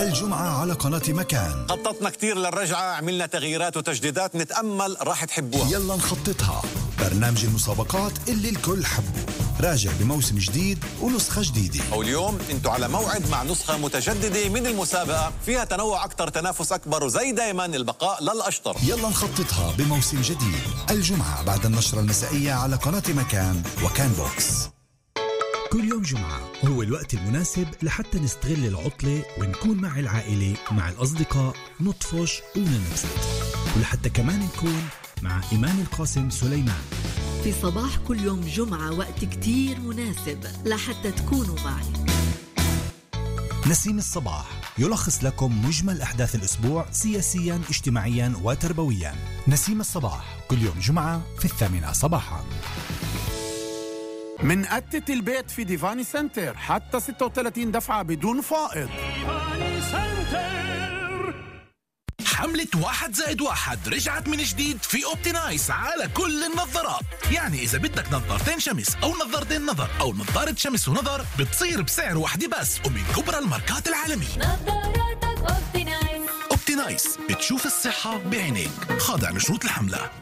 الجمعة على قناة مكان. خططنا كتير للرجعة، عملنا تغييرات وتجديدات، نتأمل راح تحبوها. يلا نخططها، برنامج المسابقات اللي الكل حبه، راجع بموسم جديد ونسخة جديدة. واليوم انتوا على موعد مع نسخة متجددة من المسابقة، فيها تنوع أكتر، تنافس أكبر، وزي دايما البقاء للأشطر. يلا نخططها بموسم جديد، الجمعة بعد النشرة المسائية على قناة مكان وكان بوكس. كل يوم جمعة هو الوقت المناسب لحتى نستغل العطلة ونكون مع العائلة، مع الأصدقاء، نطفش وننبسط، ولحتى كمان نكون مع إيمان القاسم سليمان في صباح كل يوم جمعة. وقت كتير مناسب لحتى تكونوا معي. نسيم الصباح يلخص لكم مجمل أحداث الأسبوع سياسيا، اجتماعيا وتربويا. نسيم الصباح كل يوم جمعة في 8 صباحا. من قتة البيت في ديفاني سنتر حتى 36 دفعة بدون فائض. حملة 1+1 رجعت من جديد في أوبتينايس على كل النظارات. يعني إذا بدك نظارتين شمس أو نظارتين نظر أو نظارة شمس ونظر، بتصير بسعر واحدة بس ومن كبرى الماركات العالمية. نظاراتك أوبتينايس. أوبتينايس، بتشوف الصحة بعينيك، خاضع لشروط الحملة.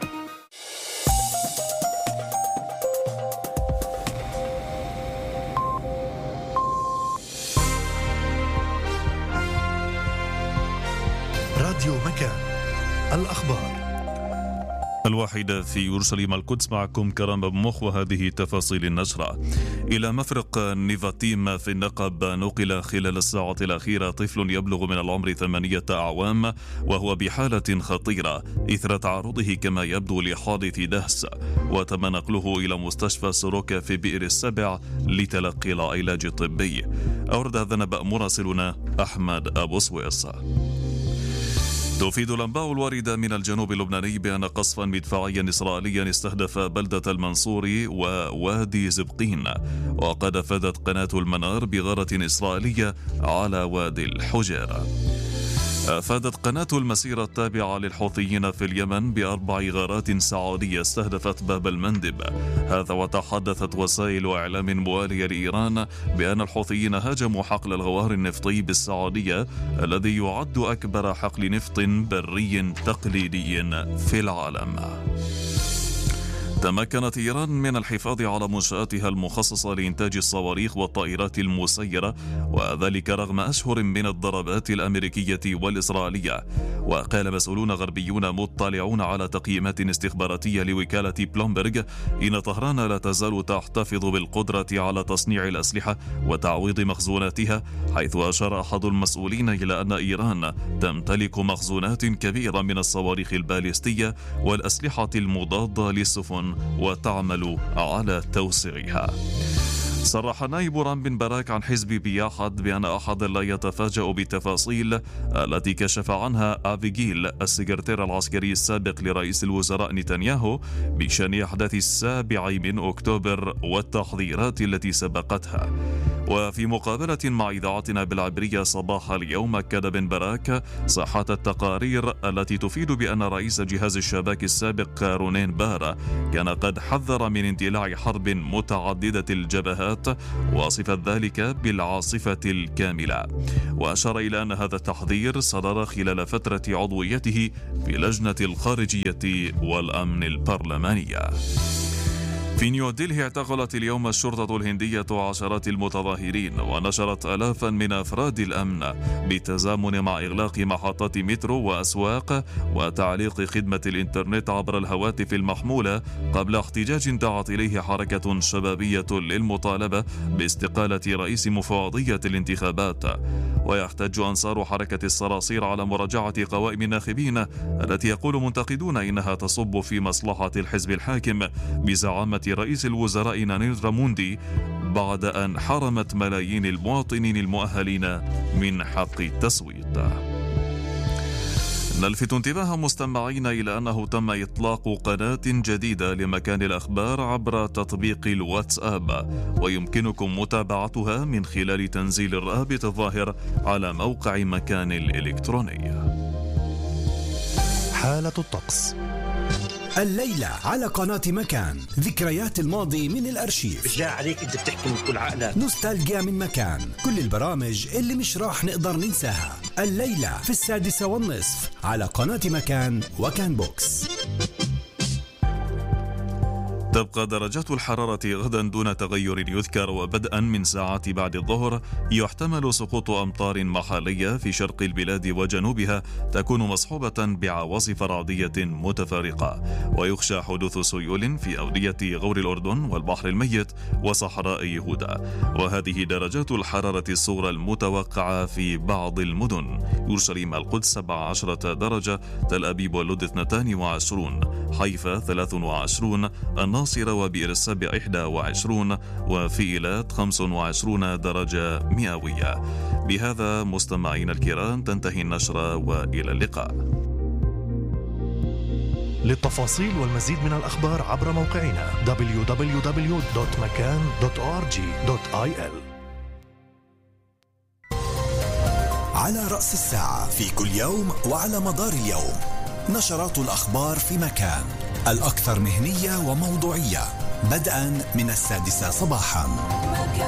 راديو مكان، الأخبار. الواحدة في يورشليم القدس، معكم كرم بمخ، وهذه تفاصيل النشرة. إلى مفرق نيفاتيم في النقب نقل خلال الساعة الأخيرة طفل يبلغ من العمر 8 أعوام، وهو بحالة خطيرة إثر تعرضه كما يبدو لحادث دهس، وتم نقله إلى مستشفى سوروكا في بئر السبع لتلقي العلاج الطبي. أورد هذا النبأ مراسلنا أحمد أبو سويس. تفيد الأنباء الواردة من الجنوب اللبناني بأن قصفا مدفعيا إسرائيليا استهدف بلدة المنصور ووادي زبقين، وقد أفادت قناة المنار بغارة إسرائيلية على وادي الحجيرة. أفادت قناة المسيرة التابعة للحوثيين في اليمن ب4 غارات سعودية استهدفت باب المندب. هذا وتحدثت وسائل إعلام موالية لإيران بأن الحوثيين هاجموا حقل الغوار النفطي بالسعودية، الذي يعد أكبر حقل نفط بري تقليدي في العالم. تمكنت إيران من الحفاظ على منشآتها المخصصة لإنتاج الصواريخ والطائرات المسيرة، وذلك رغم أشهر من الضربات الأمريكية والإسرائيلية. وقال مسؤولون غربيون مطلعون على تقييمات استخباراتية لوكالة بلومبرغ إن طهران لا تزال تحتفظ بالقدرة على تصنيع الأسلحة وتعويض مخزوناتها، حيث أشار أحد المسؤولين إلى أن إيران تمتلك مخزونات كبيرة من الصواريخ الباليستية والأسلحة المضادة للسفن وتعمل على توسيعها. صرح نائب رام بن براك عن حزب بياحد بأن أحد لا يتفاجأ بالتفاصيل التي كشف عنها أبيغيل السكرتير العسكري السابق لرئيس الوزراء نتنياهو بشأن أحداث 7 أكتوبر والتحذيرات التي سبقتها. وفي مقابلة مع إذاعتنا بالعبرية صباح اليوم، أكد بن براك صحة التقارير التي تفيد بأن رئيس جهاز الشباك السابق رونين بار كان قد حذر من اندلاع حرب متعددة الجبهات، وصف ذلك بالعاصفة الكاملة. وأشار إلى أن هذا التحذير صدر خلال فترة عضويته في لجنة الخارجية والأمن البرلمانية. في نيودلهي اعتقلت اليوم الشرطة الهندية عشرات المتظاهرين، ونشرت آلافا من أفراد الأمن بالتزامن مع إغلاق محطات مترو وأسواق وتعليق خدمة الإنترنت عبر الهواتف المحمولة، قبل احتجاج دعت إليه حركة شبابية للمطالبة باستقالة رئيس مفوضية الانتخابات. ويحتج أنصار حركة الصراصير على مراجعة قوائم الناخبين التي يقول منتقدون إنها تصب في مصلحة الحزب الحاكم بزعامة رئيس الوزراء ناريندرا موندي، بعد أن حرمت ملايين المواطنين المؤهلين من حق التصويت. نلفت انتباه مستمعين إلى أنه تم إطلاق قناة جديدة لمكان الأخبار عبر تطبيق الواتساب، ويمكنكم متابعتها من خلال تنزيل الرابط الظاهر على موقع مكان الإلكتروني. حالة الطقس الليلة على قناة مكان، ذكريات الماضي من الأرشيف. بالله عليك أنت بتحكي من كل عقلك. نوستالجيا من مكان، كل البرامج اللي مش راح نقدر ننساها. الليلة في 6:30 على قناة مكان وكان بوكس. تبقى درجات الحرارة غدا دون تغير يذكر، وبدءا من ساعات بعد الظهر يحتمل سقوط أمطار محلية في شرق البلاد وجنوبها تكون مصحوبة بعواصف رعدية متفارقة، ويخشى حدوث سيول في أودية غور الأردن والبحر الميت وصحراء يهودا. وهذه درجات الحرارة الصغرى المتوقعة في بعض المدن: يورشليم القدس 17 درجة، تل أبيب واللد 22، حيفا 23، الناصرة وبئر السبع 21، وفي إيلات 25 درجة مئوية. بهذا مستمعين الكرام تنتهي النشرة، وإلى اللقاء. للتفاصيل والمزيد من الأخبار عبر موقعنا www.makan.org.il. على رأس الساعة في كل يوم وعلى مدار اليوم نشرات الأخبار في مكان، الأكثر مهنية وموضوعية، بدءا من 6 صباحا.